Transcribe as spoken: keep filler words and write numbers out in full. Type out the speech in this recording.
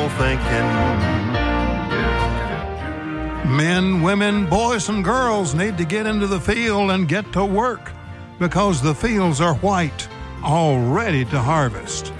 wishful thinking. Men, women, boys, and girls need to get into the field and get to work because the fields are white, all ready to harvest.